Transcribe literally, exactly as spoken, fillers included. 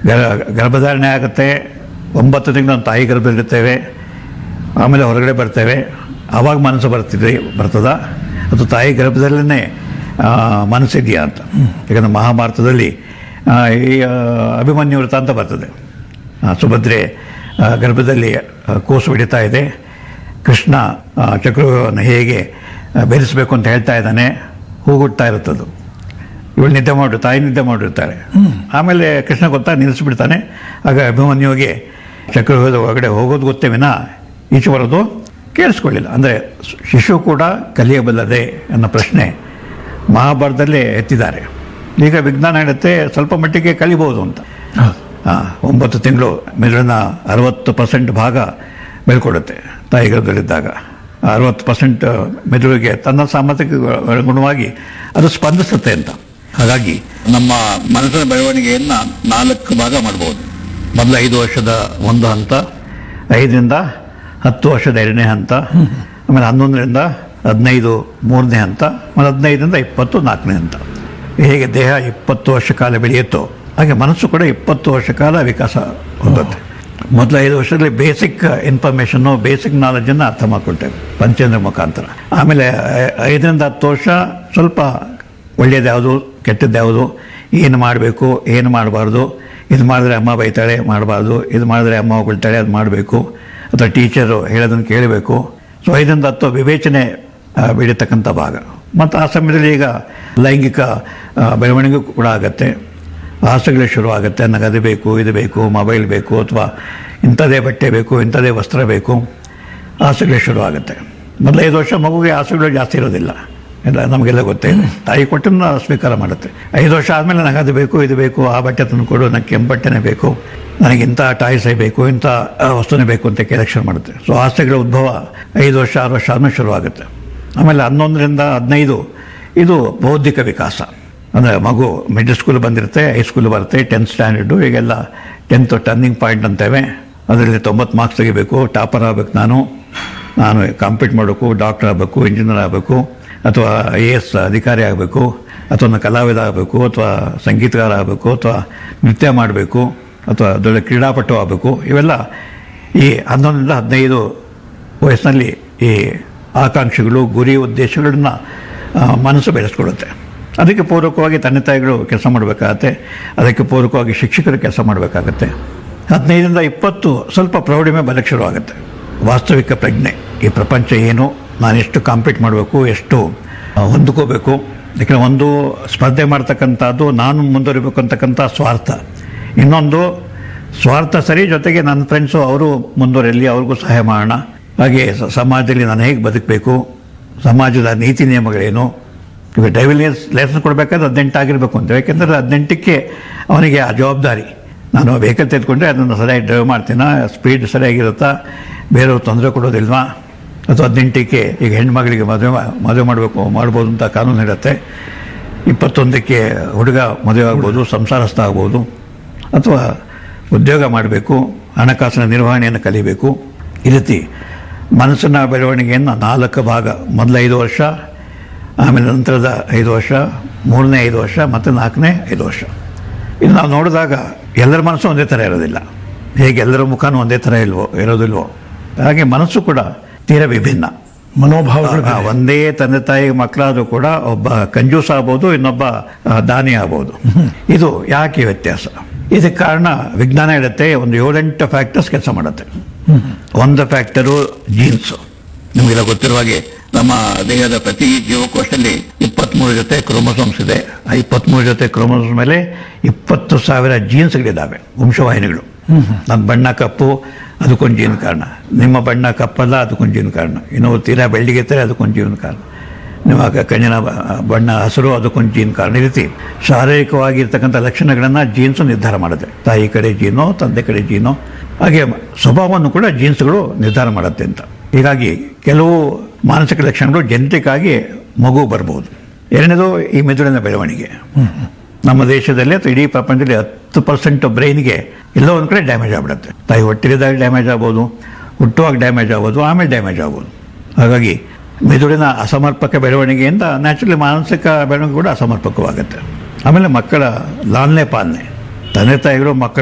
ಗರ್- ಗರ್ಭಧಾರಣೆ ಆಗುತ್ತೆ, ಒಂಬತ್ತು ತಿಂಗಳು ಒಂದು ತಾಯಿ ಗರ್ಭದಲ್ಲಿರ್ತೇವೆ, ಆಮೇಲೆ ಹೊರಗಡೆ ಬರ್ತೇವೆ. ಆವಾಗ ಮನಸ್ಸು ಬರ್ತಿದೆ ಬರ್ತದ ಅಥವಾ ತಾಯಿ ಗರ್ಭದಲ್ಲೇ ಮನಸ್ಸಿದೆಯಾ ಅಂತ. ಯಾಕಂದರೆ ಮಹಾಭಾರತದಲ್ಲಿ ಆ, ಈ ಆ, ಅಭಿಮನ್ಯು ವೃತ್ತ ಅಂತ ಬರ್ತದೆ. ಆ, ಸುಭದ್ರೆ ಆ, ಗರ್ಭದಲ್ಲಿ ಆ, ಕೂಸು ಹಿಡಿತಾ ಇದೆ, ಕೃಷ್ಣ ಆ, ಚಕ್ರವ್ಯೂಹವನ್ನು ಹೇಗೆ ಆ, ಬೆರೆಸಬೇಕು ಅಂತ ಹೇಳ್ತಾ ಇದ್ದಾನೆ, ಹೂಗುಡ್ತಾ ಇರುತ್ತದು. ಇವಳು ನಿದ್ದೆ ಮಾಡು, ತಾಯಿ ನಿದ್ದೆ ಮಾಡಿರ್ತಾಳೆ. ಆಮೇಲೆ ಕೃಷ್ಣ ಗೊತ್ತಾ ನಿಲ್ಲಿಸ್ಬಿಡ್ತಾನೆ. ಆಗ ಅಭಿಮನ್ಯುವಿಗೆ ಚಕ್ರವ್ಯೂಹದ ಒಳಗಡೆ ಹೋಗೋದು ಗೊತ್ತೇ ವಿನ ಈಚೆ ಬರೋದು ಕೇಳಿಸ್ಕೊಳ್ಳಿಲ್ಲ. ಅಂದರೆ ಶಿಶು ಕೂಡ ಕಲಿಯಬಲ್ಲದೆ ಅನ್ನೋ ಪ್ರಶ್ನೆ ಮಹಾಭಾರತದಲ್ಲೇ ಎತ್ತಿದ್ದಾರೆ. ಈಗ ವಿಜ್ಞಾನ ಹೇಳುತ್ತೆ ಸ್ವಲ್ಪ ಮಟ್ಟಿಗೆ ಕಲಿಬೋದು ಅಂತ. ಆ, ಒಂಬತ್ತು ತಿಂಗಳು ಮೆದುಳಿನ ಅರವತ್ತು ಪರ್ಸೆಂಟ್ ಭಾಗ ಬೆಳ್ಕೊಡುತ್ತೆ ತಾಯಿ ಗರ್ಭದಲ್ಲಿದ್ದಾಗ. ಅರವತ್ತು ಪರ್ಸೆಂಟ್ ಮೆದುಳಿಗೆ ತನ್ನ ಸಾಮರ್ಥ್ಯಕ್ಕೆ ಅನುಗುಣವಾಗಿ ಅದು ಸ್ಪಂದಿಸುತ್ತೆ ಅಂತ. ಹಾಗಾಗಿ ನಮ್ಮ ಮನಸ್ಸಿನ ಬೆಳವಣಿಗೆಯನ್ನು ನಾಲ್ಕು ಭಾಗ ಮಾಡ್ಬೋದು. ಮೊದಲು ಐದು ವರ್ಷದ ಒಂದು ಹಂತ, ಐದರಿಂದ ಹತ್ತು ವರ್ಷದ ಎರಡನೇ ಹಂತ, ಆಮೇಲೆ ಹನ್ನೊಂದರಿಂದ ಹದಿನೈದು ಮೂರನೇ ಹಂತ, ಆಮೇಲೆ ಹದಿನೈದರಿಂದ ಇಪ್ಪತ್ತು ನಾಲ್ಕನೇ ಹಂತ. ಹೇಗೆ ದೇಹ ಇಪ್ಪತ್ತು ವರ್ಷ ಕಾಲ ಬೆಳೆಯುತ್ತೋ ಹಾಗೆ ಮನಸ್ಸು ಕೂಡ ಇಪ್ಪತ್ತು ವರ್ಷ ಕಾಲ ವಿಕಾಸ ಹೊಂದುತ್ತೆ. ಮೊದಲು ಐದು ವರ್ಷದಲ್ಲಿ ಬೇಸಿಕ್ ಇನ್ಫಾರ್ಮೇಷನ್ನು, ಬೇಸಿಕ್ ನಾಲೆಜನ್ನು ಅರ್ಥ ಮಾಡ್ಕೊಳ್ತೇವೆ ಪಂಚೇಂದ್ರ ಮುಖಾಂತರ. ಆಮೇಲೆ ಐದರಿಂದ ಹತ್ತು ವರ್ಷ ಸ್ವಲ್ಪ ಒಳ್ಳೆಯದು ಯಾವುದು, ಕೆಟ್ಟದ್ದು ಯಾವುದು, ಏನು ಮಾಡಬೇಕು, ಏನು ಮಾಡಬಾರ್ದು, ಇದು ಮಾಡಿದ್ರೆ ಅಮ್ಮ ಬೈತಾಳೆ ಮಾಡಬಾರ್ದು, ಇದು ಮಾಡಿದ್ರೆ ಅಮ್ಮ ಹೊಗಳ್ತಾಳೆ ಅದು ಮಾಡಬೇಕು, ಅಥವಾ ಟೀಚರು ಹೇಳೋದನ್ನು ಕೇಳಬೇಕು. ಸೊ ಐದರಿಂದ ಹತ್ತು ವಿವೇಚನೆ ಆ, ಬೆಳೀತಕ್ಕಂಥ ಭಾಗ. ಮತ್ತು ಆ ಸಮಯದಲ್ಲಿ ಈಗ ಲೈಂಗಿಕ ಆ, ಬೆಳವಣಿಗೆ ಕೂಡ ಆಗುತ್ತೆ, ಆಸೆಗಳು ಶುರು ಆಗುತ್ತೆ. ನನಗೆ ಅದು ಬೇಕು, ಇದು ಬೇಕು, ಮೊಬೈಲ್ ಬೇಕು, ಅಥವಾ ಇಂಥದೇ ಬಟ್ಟೆ ಬೇಕು, ಇಂಥದೇ ವಸ್ತ್ರ ಬೇಕು, ಆಸೆಗಳು ಶುರು ಆಗುತ್ತೆ. ಮೊದಲು ಐದು ವರ್ಷ ಮಗುಗೆ ಆಸೆಗಳು ಜಾಸ್ತಿ ಇರೋದಿಲ್ಲ, ಎಲ್ಲ ನಮಗೆಲ್ಲ ಗೊತ್ತೇ ಇದೆ. ತಾಯಿ ಕೊಟ್ಟನ್ನು ಸ್ವೀಕಾರ ಮಾಡುತ್ತೆ. ಐದು ವರ್ಷ ಆದಮೇಲೆ ನನಗೆ ಅದು ಬೇಕು, ಇದು ಬೇಕು, ಆ ಬಟ್ಟೆ ತಂದು ಕೊಡು, ನನಗೆ ಕೆಂಪು ಬಟ್ಟೆನೇ ಬೇಕು, ನನಗೆ ಇಂಥ ಟಾಯ್ಸೇ ಬೇಕು, ಇಂಥ ವಸ್ತುನೇ ಬೇಕು ಅಂತ ಕೆಲೆಕ್ಷನ್ ಮಾಡುತ್ತೆ. ಸೊ ಆಸೆಗಳ ಉದ್ಭವ ಐದು ವರ್ಷ ಆರು ವರ್ಷ ಆದಮೇಲೆ ಶುರುವಾಗುತ್ತೆ. ಆಮೇಲೆ ಹನ್ನೊಂದರಿಂದ ಹದಿನೈದು ಇದು ಬೌದ್ಧಿಕ ವಿಕಾಸ. ಅಂದರೆ ಮಗು ಮಿಡ್ಲ್ ಸ್ಕೂಲ್ ಬಂದಿರುತ್ತೆ, ಹೈಸ್ಕೂಲ್ ಬರುತ್ತೆ, ಟೆಂತ್ ಸ್ಟ್ಯಾಂಡರ್ಡು, ಈಗೆಲ್ಲ ಟೆಂತ್ ಟರ್ನಿಂಗ್ ಪಾಯಿಂಟ್ ಅಂತೇವೆ. ಅದರಲ್ಲಿ ತೊಂಬತ್ತು ಮಾರ್ಕ್ಸ್ ತೆಗಿಬೇಕು, ಟಾಪರ್ ಆಗಬೇಕು, ನಾನು ನಾನು ಕಾಂಪೀಟ್ ಮಾಡಬೇಕು, ಡಾಕ್ಟರ್ ಆಗಬೇಕು, ಇಂಜಿನಿಯರ್ ಆಗಬೇಕು, ಅಥವಾ ಐ ಎ ಎಸ್ ಅಧಿಕಾರಿ ಆಗಬೇಕು, ಅಥವಾ ಒಂದು ಕಲಾವಿದ ಆಗಬೇಕು, ಅಥವಾ ಸಂಗೀತಗಾರ ಆಗಬೇಕು, ಅಥವಾ ನೃತ್ಯ ಮಾಡಬೇಕು, ಅಥವಾ ದೊಡ್ಡ ಕ್ರೀಡಾಪಟು ಆಗಬೇಕು. ಇವೆಲ್ಲ ಈ ಹನ್ನೊಂದರಿಂದ ಹದಿನೈದು ವಯಸ್ಸಿನಲ್ಲಿ ಈ ಆಕಾಂಕ್ಷೆಗಳು, ಗುರಿ, ಉದ್ದೇಶಗಳನ್ನ ಆ, ಮನಸ್ಸು ಬೆಳೆಸ್ಕೊಡುತ್ತೆ. ಅದಕ್ಕೆ ಪೂರಕವಾಗಿ ತಂದೆ ತಾಯಿಗಳು ಕೆಲಸ ಮಾಡಬೇಕಾಗತ್ತೆ, ಅದಕ್ಕೆ ಪೂರಕವಾಗಿ ಶಿಕ್ಷಕರು ಕೆಲಸ ಮಾಡಬೇಕಾಗತ್ತೆ. ಹದಿನೈದರಿಂದ ಇಪ್ಪತ್ತು ಸ್ವಲ್ಪ ಪ್ರೌಢಿಮೆ ಬರಕ್ಕೆ ಶುರು ಆಗುತ್ತೆ. ವಾಸ್ತವಿಕ ಪ್ರಜ್ಞೆ, ಈ ಪ್ರಪಂಚ ಏನು, ನಾನು ಎಷ್ಟು ಕಾಂಪೀಟ್ ಮಾಡಬೇಕು, ಎಷ್ಟು ಆ, ಹೊಂದ್ಕೋಬೇಕು. ಯಾಕೆಂದರೆ ಒಂದು ಸ್ಪರ್ಧೆ ಮಾಡ್ತಕ್ಕಂಥದ್ದು ನಾನು ಮುಂದುವರಿಬೇಕು ಅಂತಕ್ಕಂಥ ಸ್ವಾರ್ಥ, ಇನ್ನೊಂದು ಸ್ವಾರ್ಥ ಸರಿ, ಜೊತೆಗೆ ನನ್ನ ಫ್ರೆಂಡ್ಸು ಅವರು ಮುಂದುವರಿಯಲಿ, ಅವ್ರಿಗೂ ಸಹಾಯ ಮಾಡೋಣ. ಹಾಗೆ ಸ- ಸಮಾಜದಲ್ಲಿ ನಾನು ಹೇಗೆ ಬದುಕಬೇಕು, ಸಮಾಜದ ನೀತಿ ನಿಯಮಗಳೇನು. ಈಗ ಡ್ರೈವಿಂಗ್ ಲೈಸೆನ್ಸ್ ಕೊಡಬೇಕಾದ್ರೆ ಹದಿನೆಂಟು ಆಗಿರಬೇಕು ಅಂತ. ಯಾಕೆಂದರೆ ಹದಿನೆಂಟಕ್ಕೆ ಅವನಿಗೆ ಆ ಜವಾಬ್ದಾರಿ. ನಾನು ವೆಹಿಕಲ್ ತೆಗೆದುಕೊಂಡ್ರೆ ಅದನ್ನು ಸರಿಯಾಗಿ ಡ್ರೈವ್ ಮಾಡ್ತೀನ, ಸ್ಪೀಡ್ ಸರಿಯಾಗಿರುತ್ತಾ, ಬೇರೆಯವ್ರು ತೊಂದರೆ ಕೊಡೋದಿಲ್ವಾ, ಅಥವಾ ಹದಿನೆಂಟಕ್ಕೆ ಈಗ ಹೆಣ್ಮಗಳಿಗೆ ಮದುವೆ ಮದುವೆ ಮಾಡಬೇಕು ಮಾಡ್ಬೋದು ಅಂತ ಕಾನೂನು ಇರುತ್ತೆ. ಇಪ್ಪತ್ತೊಂದಕ್ಕೆ ಹುಡುಗ ಮದುವೆ ಆಗ್ಬೋದು, ಸಂಸಾರಸ್ಥ ಆಗ್ಬೋದು, ಅಥವಾ ಉದ್ಯೋಗ ಮಾಡಬೇಕು, ಹಣಕಾಸಿನ ನಿರ್ವಹಣೆಯನ್ನು ಕಲಿಬೇಕು. ಈ ರೀತಿ ಮನಸ್ಸಿನ ಬೆಳವಣಿಗೆಯನ್ನು ನಾಲ್ಕು ಭಾಗ, ಮೊದಲ ಐದು ವರ್ಷ, ಆಮೇಲೆ ನಂತರದ ಐದು ವರ್ಷ, ಮೂರನೇ ಐದು ವರ್ಷ, ಮತ್ತು ನಾಲ್ಕನೇ ಐದು ವರ್ಷ. ಇನ್ನು ನಾವು ನೋಡಿದಾಗ ಎಲ್ಲರ ಮನಸ್ಸು ಒಂದೇ ಥರ ಇರೋದಿಲ್ಲ. ಹೇಗೆ ಎಲ್ಲರ ಮುಖನೂ ಒಂದೇ ಥರ ಇಲ್ವೋ ಇರೋದಿಲ್ವೋ ಹಾಗೆ ಮನಸ್ಸು ಕೂಡ ತೀರ ವಿಭಿನ್ನ ಮನೋಭಾವಗಳು ಆ, ಒಂದೇ ತಂದೆ ತಾಯಿ ಮಕ್ಕಳಾದರೂ ಕೂಡ ಒಬ್ಬ ಕಂಜೂಸ್ ಆಗ್ಬೋದು, ಇನ್ನೊಬ್ಬ ಆ, ದಾನಿ ಆಗ್ಬೋದು. ಇದು ಯಾಕೆ ವ್ಯತ್ಯಾಸ? ಇದಕ್ಕೆ ಕಾರಣ ವಿಜ್ಞಾನ ಹೇಳುತ್ತೆ ಒಂದು ಏಳೆಂಟು ಫ್ಯಾಕ್ಟರ್ಸ್ ಕೆಲಸ ಮಾಡುತ್ತೆ. ಒಂದು ಫ್ಯಾಕ್ಟರು ಜೀನ್ಸು. ನಿಮಗೆಲ್ಲ ಗೊತ್ತಿರುವ ಹಾಗೆ ನಮ್ಮ ದೇಹದ ಪ್ರತಿ ಜೀವಕೋಶದಲ್ಲಿ ಇಪ್ಪತ್ತ್ಮೂರು ಜೊತೆ ಕ್ರೋಮೋಸೋಮ್ಸ್ ಇದೆ. ಆ ಇಪ್ಪತ್ತ್ಮೂರು ಜೊತೆ ಕ್ರೋಮೋಸೋಮ್ಸ್ ಮೇಲೆ ಇಪ್ಪತ್ತು ಸಾವಿರ ಜೀನ್ಸ್ಗಳಿದ್ದಾವೆ, ವಂಶವಾಹಿನಿಗಳು. ನನ್ನ ಬಣ್ಣ ಕಪ್ಪು, ಅದಕ್ಕೊಂದು ಜೀನ್ ಕಾರಣ. ನಿಮ್ಮ ಬಣ್ಣ ಕಪ್ಪಲ್ಲ, ಅದಕ್ಕೊಂದು ಜೀನ್ ಕಾರಣ. ಇನ್ನು ತೀರಾ ಬೆಳ್ಳಿಗೆತ್ತಾರೆ, ಅದಕ್ಕೊಂದು ಜೀವನ ಕಾರಣ. ನಿಮ್ಮ ಕಣ್ಣಿನ ಬಣ್ಣ ಹಸಿರು, ಅದಕ್ಕೊಂದು ಜೀನ್ ಕಾರಣ. ಈ ರೀತಿ ಶಾರೀರಿಕವಾಗಿರ್ತಕ್ಕಂಥ ಲಕ್ಷಣಗಳನ್ನು ಜೀನ್ಸು ನಿರ್ಧಾರ ಮಾಡುತ್ತೆ. ತಾಯಿ ಕಡೆ ಜೀನೋ, ತಂದೆ ಕಡೆ ಜೀನೋ, ಹಾಗೆ ಸ್ವಭಾವವನ್ನು ಕೂಡ ಜೀನ್ಸ್ಗಳು ನಿರ್ಧಾರ ಮಾಡುತ್ತೆ ಅಂತ. ಹೀಗಾಗಿ ಕೆಲವು ಮಾನಸಿಕ ಲಕ್ಷಣಗಳು ಜೆನೆಟಿಕ್ ಆಗಿ ಮಗು ಬರ್ಬೋದು. ಎರಡನೇದು ಈ ಮೆದುಳಿನ ಬೆಳವಣಿಗೆ. ನಮ್ಮ ದೇಶದಲ್ಲಿ ಅಥವಾ ಇಡೀ ಪ್ರಪಂಚದಲ್ಲಿ ಹತ್ತು ಪರ್ಸೆಂಟ್ ಬ್ರೈನ್ಗೆ ಎಲ್ಲೋ ಒಂದು ಕಡೆ ಡ್ಯಾಮೇಜ್ ಆಗ್ಬಿಡುತ್ತೆ. ತಾಯಿ ಹೊಟ್ಟಿಲಿದಾಗ ಡ್ಯಾಮೇಜ್ ಆಗ್ಬೋದು, ಹುಟ್ಟುವಾಗ ಡ್ಯಾಮೇಜ್ ಆಗ್ಬೋದು, ಆಮೇಲೆ ಡ್ಯಾಮೇಜ್ ಆಗ್ಬೋದು. ಹಾಗಾಗಿ ಮೆದುಳಿನ ಅಸಮರ್ಪಕ ಬೆಳವಣಿಗೆಯಿಂದ ನ್ಯಾಚುರಲಿ ಮಾನಸಿಕ ಬೆಳವಣಿಗೆ ಕೂಡ ಅಸಮರ್ಪಕವಾಗುತ್ತೆ. ಆಮೇಲೆ ಮಕ್ಕಳ ಲಾಲನೆ ಪಾಲನೆ, ತಂದೆ ತಾಯಿಗಳು ಮಕ್ಕಳ